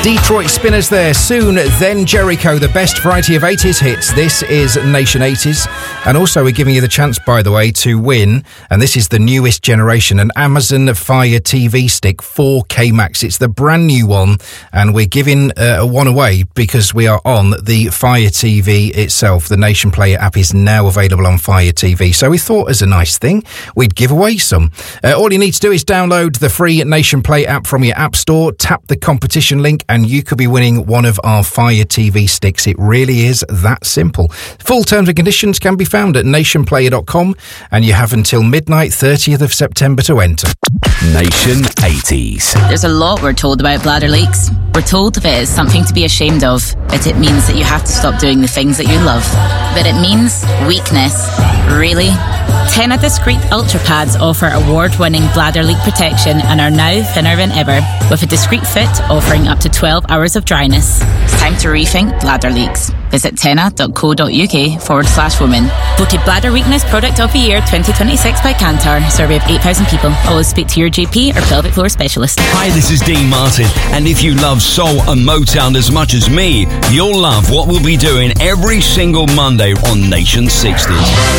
Detroit Spinners there, Soon, Then Jericho, the best variety of 80s hits. This is Nation 80s. And also we're giving you the chance, by the way, to win, and this is the newest generation, an Amazon Fire TV Stick 4K Max. It's the brand new one, and we're giving one away because we are on the Fire TV itself. The Nation Player app is now available on Fire TV, so we thought as a nice thing, we'd give away some. All you need to do is download the free Nation Play app from your app store, tap the competition link, and you could be winning one of our Fire TV sticks. It really is that simple. Full terms and conditions can be found at nationplayer.com, and you have until midnight 30th of September to enter. Nation 80s. There's a lot we're told about bladder leaks. We're told that it is something to be ashamed of, but it means that you have to stop doing the things that you love. But it means weakness. Really? Tena Discreet Ultra Pads offer award-winning bladder leak protection and are now thinner than ever, with a discreet fit offering up to 12 hours of dryness. It's time to rethink bladder leaks. Visit tena.co.uk/women. Voted Bladder Weakness Product of the Year 2026 by Kantar. Survey of 8,000 people. Always speak to your GP or pelvic floor specialist. Hi, this is Dean Martin, and if you love soul and Motown as much as me, you'll love what we'll be doing every single Monday on Nation 60s.